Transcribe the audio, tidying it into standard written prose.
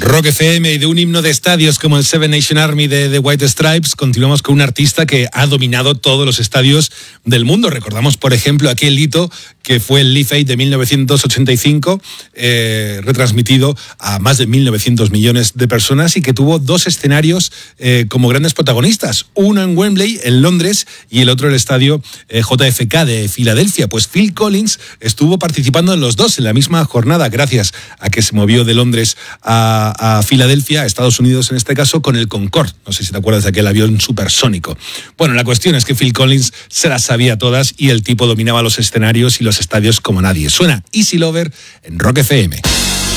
Rock FM y de un himno de estadios como el Seven Nation Army de The White Stripes, continuamos con un artista que ha dominado todos los estadios del mundo. Recordamos, por ejemplo, aquel hito que fue el Live Aid de 1985, retransmitido a más de 1.900 millones de personas y que tuvo dos escenarios como grandes protagonistas. Uno en Wembley, en Londres, y el otro el estadio JFK de Filadelfia. Pues Phil Collins estuvo participando en los dos en la misma jornada, gracias a que se movió de Londres a Filadelfia, a Estados Unidos en este caso, con el Concorde. No sé si te acuerdas de aquel avión supersónico. Bueno, la cuestión es que Phil Collins se las sabía todas y el tipo dominaba los escenarios y los estadios como nadie. Suena Easy Lover en Rock FM.